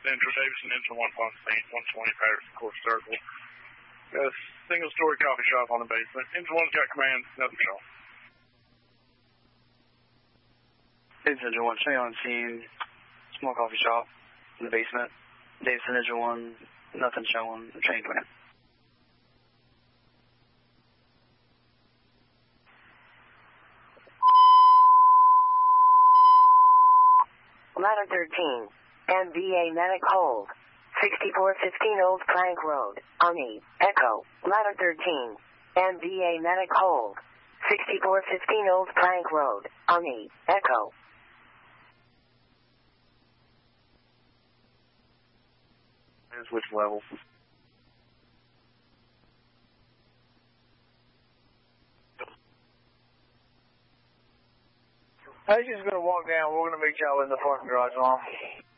Central Davidson, Engine 1 Ponce St. 120 Patterson Court Circle. Got a single-story coffee shop on the basement. Engine 1's got command, nothing at all. Davidson Engine 1, show you on scene. Small coffee shop in the basement. Davidson Engine 1, nothing showing. Train command. Ladder 13, MVA medic hold. 6415 Old Plank Road, Ani, Echo. Ladder 13, MVA medic hold. 6415 Old Plank Road, Ani, Echo. Which level? I was just going to walk down. We're going to meet y'all in the parking garage, Mom.